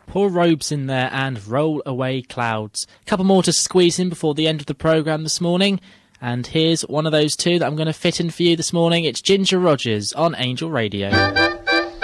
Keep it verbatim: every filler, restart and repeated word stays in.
Pour Robes in there and Roll Away Clouds. A couple more to squeeze in before the end of the programme this morning. And here's one of those two that I'm going to fit in for you this morning. It's Ginger Rogers on Angel Radio.